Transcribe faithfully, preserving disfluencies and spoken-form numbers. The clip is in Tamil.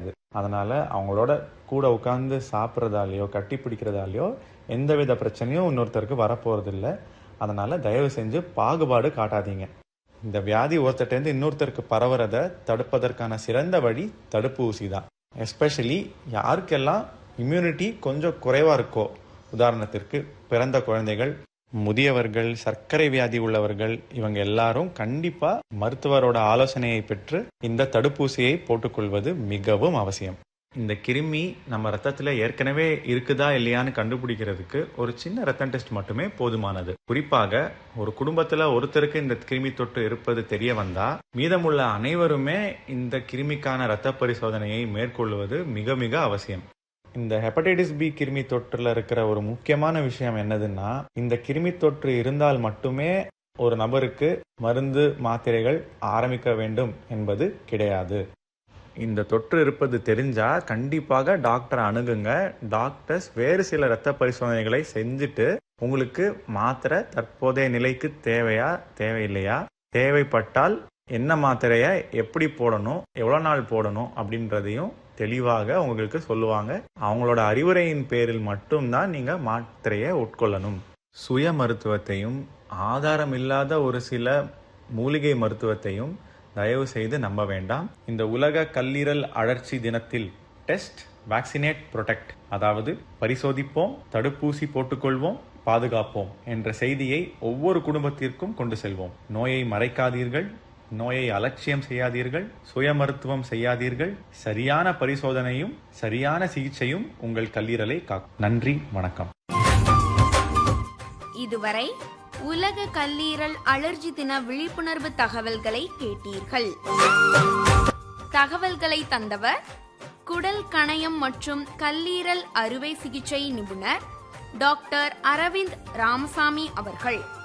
கிடையாது. அதனால அவங்களோட கூட உட்கார்ந்து சாப்பிட்றதாலேயோ கட்டி பிடிக்கிறதாலேயோ எந்தவித பிரச்சனையும் இன்னொருத்தருக்கு வரப்போறது இல்லை. அதனால தயவு செஞ்சு பாகுபாடு காட்டாதீங்க. இந்த வியாதி ஒருத்தர்கிட்ட இன்னொருத்தருக்கு பரவுறதை தடுப்பதற்கான சிறந்த வழி தடுப்பூசி தான். எஸ்பெஷலி யாருக்கெல்லாம் இம்யூனிட்டி கொஞ்சம் குறைவா இருக்கோ, உதாரணத்திற்கு பிறந்த குழந்தைகள், முதியவர்கள், சர்க்கரை வியாதி உள்ளவர்கள், இவங்க எல்லாரும் கண்டிப்பா மருத்துவரோட ஆலோசனையை பெற்று இந்த தடுப்பூசியை போட்டுக்கொள்வது மிகவும் அவசியம். இந்த கிருமி நம்ம ரத்தத்துல ஏற்கனவே இருக்குதா இல்லையான்னு கண்டுபிடிக்கிறதுக்கு ஒரு சின்ன ரத்தம் டெஸ்ட் மட்டுமே போதுமானது. குறிப்பாக ஒரு குடும்பத்துல ஒருத்தருக்கு இந்த கிருமி தொற்று இருப்பது தெரிய வந்தா மீதமுள்ள அனைவருமே இந்த கிருமிக்கான ரத்த பரிசோதனையை மேற்கொள்வது மிக மிக அவசியம். இந்த ஹெப்படைட்டிஸ் பி கிருமி தொற்றுல இருக்கிற ஒரு முக்கியமான விஷயம் என்னதுன்னா, இந்த கிருமி தொற்று இருந்தால் மட்டுமே ஒரு நபருக்கு மருந்து மாத்திரைகள் ஆரம்பிக்க வேண்டும் என்பது கிடையாது. இந்த தொற்று இருப்பது தெரிஞ்சா கண்டிப்பாக டாக்டரை அணுகுங்க. டாக்டர்ஸ் வேறு சில இரத்த பரிசோதனைகளை செஞ்சுட்டு உங்களுக்கு மாத்திரை தற்போதைய நிலைக்கு தேவையா தேவையில்லையா, தேவைப்பட்டால் என்ன மாத்திரைய எப்படி போடணும், எவ்வளவு நாள் போடணும் அப்படின்றதையும் தெளிவாக உங்களுக்கு சொல்லுவாங்க. அவங்களோட அறிவுரையின் பேரில் மட்டும்தான் நீங்க மாத்திரையை உட்கொள்ளணும். சுய மருத்துவத்தையும் ஆதாரம் இல்லாத ஒரு சில மூலிகை மருத்துவத்தையும் தயவு செய்து நம்ப வேண்டாம். இந்த உலக கல்லீரல் அழற்சி தினத்தில் டெஸ்ட், வேக்சினேட், ப்ரொடெக்ட், அதாவது பரிசோதிப்போம், தடுப்பூசி போட்டுக்கொள்வோம், பாதுகாப்போம் என்ற செய்தியை ஒவ்வொரு குடும்பத்திற்கும் கொண்டு செல்வோம். நோயை மறைக்காதீர்கள், நோயை அலட்சியம் செய்யாதீர்கள், சுய மருத்துவம் செய்யாதீர்கள். சரியான பரிசோதனையும் சரியான சிகிச்சையும் உங்கள் கல்லீரலை காக்கும். நன்றி, வணக்கம். இதுவரை உலக கல்லீரல் அலர்ஜி தின விழிப்புணர்வு தகவல்களை கேட்டீர்கள். தகவல்களை தந்தவர் குடல் கணையம் மற்றும் கல்லீரல் அறுவை சிகிச்சை நிபுணர் டாக்டர் அரவிந்த் ராமசாமி அவர்கள்.